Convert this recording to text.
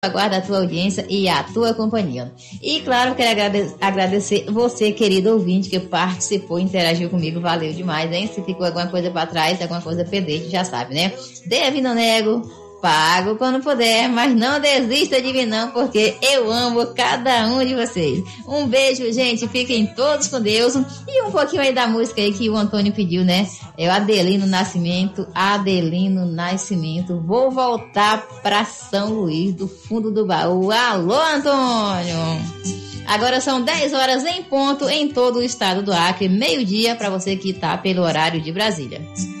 aguardo a tua audiência e a tua companhia. E claro, quero agradecer você, querido ouvinte, que participou, interagiu comigo, valeu demais, hein? Se ficou alguma coisa pra trás, alguma coisa pendente, já sabe, né? Deve, não nego, pago quando puder, mas não desista de mim não, porque eu amo cada um de vocês. Um beijo, gente, fiquem todos com Deus. E um pouquinho aí da música aí que o Antônio pediu, né? É o Adelino Nascimento, vou voltar pra São Luís, do fundo do baú. Alô, Antônio! Agora são 10 horas em ponto em todo o estado do Acre, meio-dia para você que tá pelo horário de Brasília.